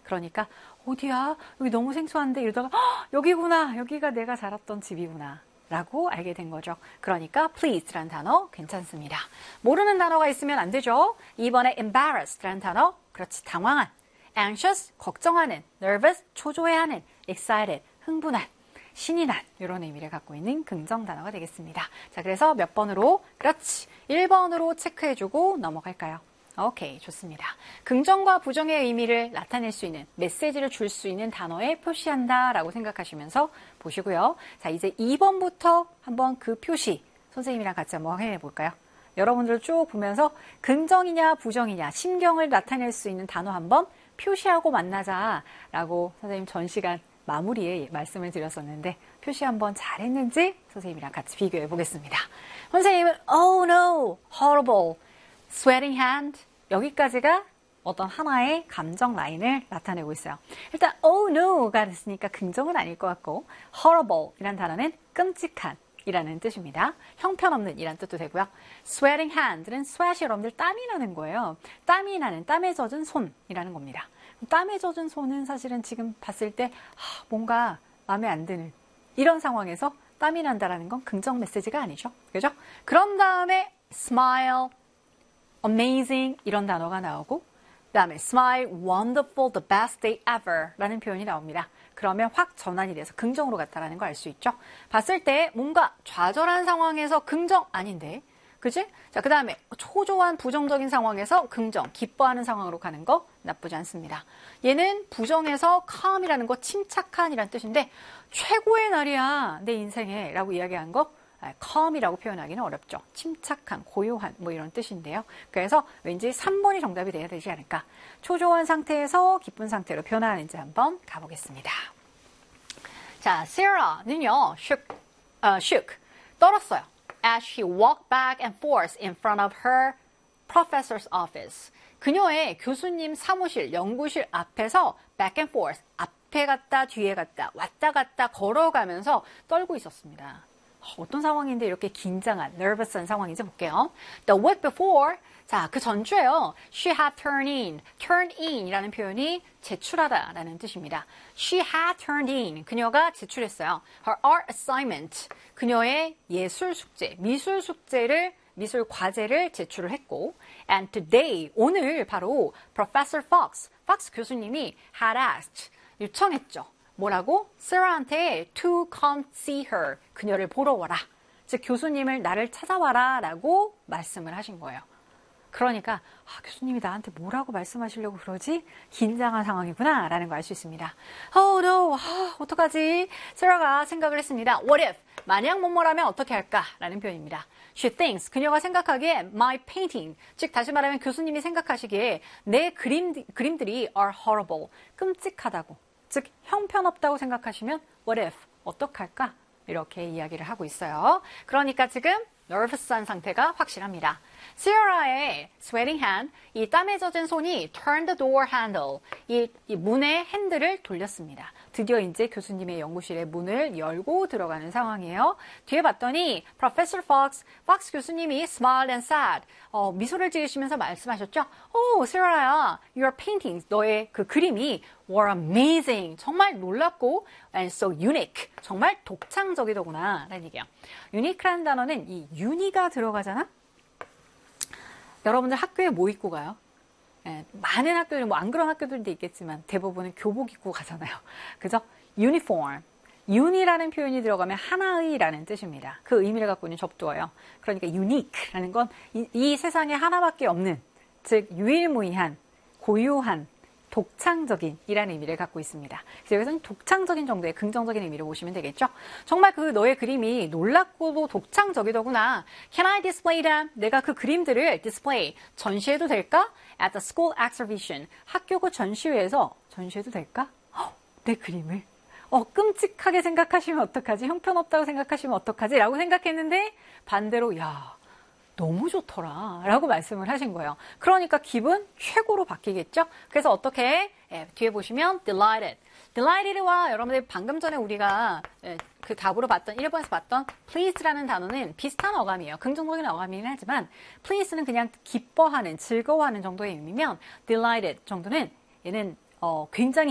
그러니까 어디야? 여기 너무 생소한데 이러다가 여기구나. 여기가 내가 자랐던 집이구나. 라고 알게 된 거죠. 그러니까 please라는 단어 괜찮습니다. 모르는 단어가 있으면 안 되죠. 2번에 embarrassed라는 단어 그렇지 당황한, anxious 걱정하는, nervous 초조해하는, excited 흥분한, 신이 난 이런 의미를 갖고 있는 긍정 단어가 되겠습니다. 자, 그래서 몇 번으로? 그렇지. 1번으로 체크해주고 넘어갈까요? 오케이, 좋습니다. 긍정과 부정의 의미를 나타낼 수 있는, 메시지를 줄 수 있는 단어에 표시한다 라고 생각하시면서 보시고요. 자, 이제 2번부터 한번 그 표시 선생님이랑 같이 한번 확인해 볼까요? 여러분들 쭉 보면서 긍정이냐 부정이냐 심경을 나타낼 수 있는 단어 한번 표시하고 만나자 라고 선생님 전 시간 마무리에 말씀을 드렸었는데 표시 한번 잘했는지 선생님이랑 같이 비교해 보겠습니다. 선생님은 oh no, horrible, sweating hand 여기까지가 어떤 하나의 감정 라인을 나타내고 있어요. 일단 oh no가 됐으니까 긍정은 아닐 것 같고 horrible 이란 단어는 끔찍한 이라는 뜻입니다. 형편없는 이란 뜻도 되고요. sweating hand는 sweat이 여러분들 땀이 나는 거예요. 땀이 나는 땀에 젖은 손이라는 겁니다. 땀에 젖은 손은 사실은 지금 봤을 때 뭔가 마음에 안 드는 이런 상황에서 땀이 난다라는 건 긍정 메시지가 아니죠. 그죠? 그런 다음에 smile, amazing 이런 단어가 나오고 그 다음에 smile, wonderful, the best day ever 라는 표현이 나옵니다. 그러면 확 전환이 돼서 긍정으로 갔다라는 걸 알 수 있죠. 봤을 때 뭔가 좌절한 상황에서 긍정 아닌데 그치? 자, 그 다음에 초조한 부정적인 상황에서 긍정, 기뻐하는 상황으로 가는 거 나쁘지 않습니다. 얘는 부정에서 calm이라는 거 침착한이라는 뜻인데 최고의 날이야 내 인생에 라고 이야기한 거 calm이라고 표현하기는 어렵죠. 침착한, 고요한 뭐 이런 뜻인데요. 그래서 왠지 3번이 정답이 돼야 되지 않을까. 초조한 상태에서 기쁜 상태로 변화하는지 한번 가보겠습니다. 자, Sarah는요, shook, 떨었어요. As she walked back and forth in front of her professor's office. 그녀의 교수님 사무실, 연구실 앞에서 back and forth, 앞에 갔다 뒤에 갔다 왔다 갔다 걸어가면서 떨고 있었습니다. 어떤 상황인데 이렇게 긴장한, nervous한 상황인지 볼게요. The week before, 자, 그 전주에요. She had turned in 이라는 표현이 제출하다라는 뜻입니다. She had turned in, 그녀가 제출했어요. Her art assignment, 그녀의 예술 숙제, 미술 과제를 제출을 했고 and today, 오늘 바로 Professor Fox 교수님이 had asked, 요청했죠. 뭐라고? Sarah한테 to come see her, 그녀를 보러 와라. 즉 교수님을 나를 찾아와라 라고 말씀을 하신 거예요. 그러니까 교수님이 나한테 뭐라고 말씀하시려고 그러지? 긴장한 상황이구나 라는 걸 알 수 있습니다. Oh no, 어떡하지? Sarah가 생각을 했습니다. What if? 만약 뭐뭐라면 어떻게 할까? 라는 표현입니다. She thinks, 그녀가 생각하기에 my painting, 즉 다시 말하면 교수님이 생각하시기에 내 그림들이 are horrible, 끔찍하다고. 즉 형편없다고 생각하시면 what if? 어떡할까? 이렇게 이야기를 하고 있어요. 그러니까 지금 nervous한 상태가 확실합니다. Sarah의 sweating hand, 이 땀에 젖은 손이 turn the door handle, 이 문의 핸들을 돌렸습니다. 드디어 이제 교수님의 연구실의 문을 열고 들어가는 상황이에요. 뒤에 봤더니 Professor Fox 교수님이 smiled and said, 미소를 지으시면서 말씀하셨죠. Sarah야, your paintings, 너의 그 그림이 were amazing, 정말 놀랍고 and so unique, 정말 독창적이더구나 라는 얘기예요. unique라는 단어는 이 uni가 들어가잖아. 여러분들 학교에 뭐 입고 가요? 많은 학교들, 뭐 안 그런 학교들도 있겠지만 대부분은 교복 입고 가잖아요. 그죠? uniform. uni라는 표현이 들어가면 하나의라는 뜻입니다. 그 의미를 갖고 있는 접두어예요. 그러니까 unique라는 건 이 세상에 하나밖에 없는, 즉 유일무이한, 고유한, 독창적인 이라는 의미를 갖고 있습니다. 그래서 여기서는 독창적인 정도의 긍정적인 의미를 보시면 되겠죠. 정말 그 너의 그림이 놀랍고도 독창적이더구나. Can I display them? 내가 그 그림들을 display, 전시해도 될까? At the school exhibition, 학교고 전시회에서 전시해도 될까? 내 그림을. 끔찍하게 생각하시면 어떡하지? 형편없다고 생각하시면 어떡하지? 라고 생각했는데 반대로 너무 좋더라 라고 말씀을 하신 거예요. 그러니까 기분 최고로 바뀌겠죠. 그래서 어떻게 뒤에 보시면 delighted와 여러분들 방금 전에 우리가 그 답으로 봤던 1번에서 봤던 please라는 단어는 비슷한 어감이에요. 긍정적인 어감이긴 하지만 please는 그냥 기뻐하는, 즐거워하는 정도의 의미면 delighted 정도는 얘는 굉장히